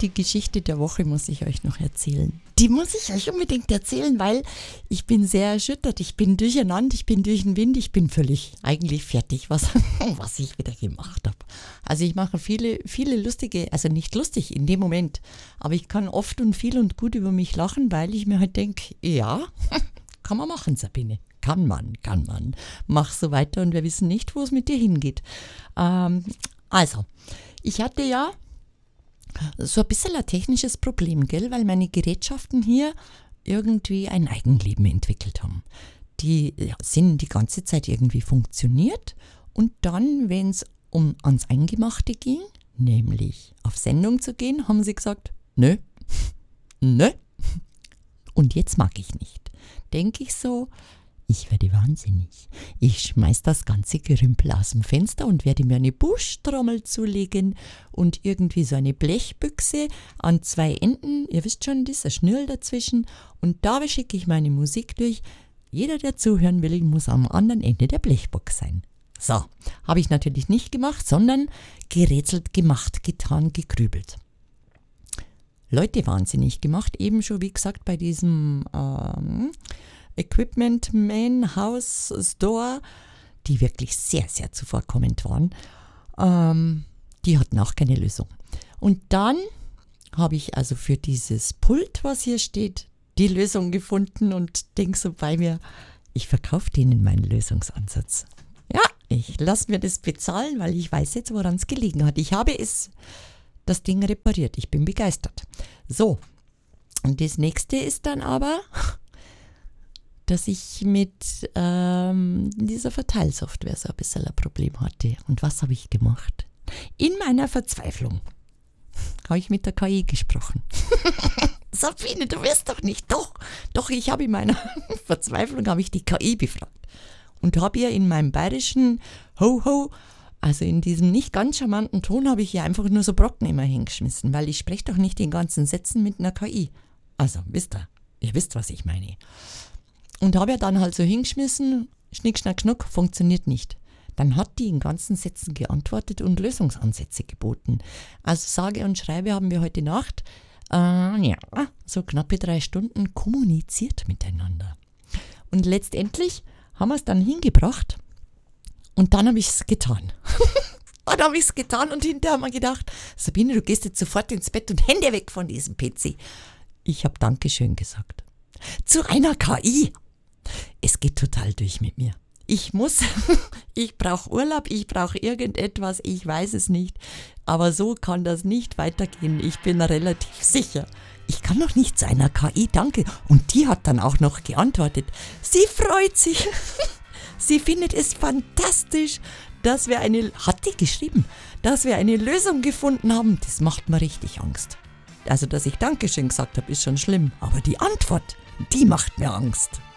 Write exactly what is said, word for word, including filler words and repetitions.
die Geschichte der Woche muss ich euch noch erzählen. Die muss ich euch unbedingt erzählen, weil ich bin sehr erschüttert. Ich bin durcheinander, ich bin durch den Wind, ich bin völlig eigentlich fertig, was, was ich wieder gemacht habe. Also ich mache viele, viele lustige, also nicht lustig in dem Moment, aber ich kann oft und viel und gut über mich lachen, weil ich mir halt denke, ja, kann man machen, Sabine. Kann man, kann man. Mach so weiter und wir wissen nicht, wo es mit dir hingeht. Ähm, also, ich hatte ja so ein bisschen ein technisches Problem, gell, weil meine Gerätschaften hier irgendwie ein Eigenleben entwickelt haben. Die ja, sind die ganze Zeit irgendwie funktioniert und dann, wenn es um ans Eingemachte ging, nämlich auf Sendung zu gehen, haben sie gesagt, nö, nö, und jetzt mag ich nicht. Denke ich so, ich werde wahnsinnig. Ich schmeiß das ganze Gerümpel aus dem Fenster und werde mir eine Buschtrommel zulegen und irgendwie so eine Blechbüchse an zwei Enden, ihr wisst schon, das ist ein Schnürl dazwischen und da schicke ich meine Musik durch. Jeder, der zuhören will, muss am anderen Ende der Blechbox sein. So, habe ich natürlich nicht gemacht, sondern gerätselt, gemacht, getan, gegrübelt. Leute wahnsinnig gemacht, eben schon wie gesagt bei diesem ähm, Equipment Man House Store, die wirklich sehr, sehr zuvorkommend waren. Ähm, die hatten auch keine Lösung. Und dann habe ich also für dieses Pult, was hier steht, die Lösung gefunden und denke so bei mir, ich verkaufe denen meinen Lösungsansatz. Ja, ich lasse mir das bezahlen, weil ich weiß jetzt, woran es gelegen hat. Ich habe es, das Ding repariert. Ich bin begeistert. So, und das nächste ist dann aber, dass ich mit ähm, dieser Verteilsoftware so ein bisschen ein Problem hatte. Und was habe ich gemacht? In meiner Verzweiflung habe ich mit der K I gesprochen. Sabine, du wirst doch nicht. Doch, doch, ich habe in meiner Verzweiflung habe ich die K I befragt. Und habe ihr in meinem bayerischen Ho-Ho, also in diesem nicht ganz charmanten Ton, habe ich ihr einfach nur so Brocken immer hingeschmissen, weil ich spreche doch nicht in ganzen Sätzen mit einer K I. Also, wisst ihr, ihr wisst, was ich meine. Und habe ja dann halt so hingeschmissen, schnick, schnack, schnuck, funktioniert nicht. Dann hat die in ganzen Sätzen geantwortet und Lösungsansätze geboten. Also sage und schreibe haben wir heute Nacht, äh, ja, so knappe drei Stunden kommuniziert miteinander. Und letztendlich haben wir es dann hingebracht und dann habe ich es getan. Dann habe ich es getan und hinterher haben wir gedacht, Sabine, du gehst jetzt sofort ins Bett und Hände weg von diesem P C. Ich habe Dankeschön gesagt. Zu einer K I. Es geht total durch mit mir. Ich muss, ich brauche Urlaub, ich brauche irgendetwas, ich weiß es nicht. Aber so kann das nicht weitergehen. Ich bin relativ sicher. Ich kann doch nicht zu einer K I, danke. Und die hat dann auch noch geantwortet. Sie freut sich. Sie findet es fantastisch, dass wir eine, hat die geschrieben, dass wir eine Lösung gefunden haben. Das macht mir richtig Angst. Also, dass ich Dankeschön gesagt habe, ist schon schlimm. Aber die Antwort, die macht mir Angst.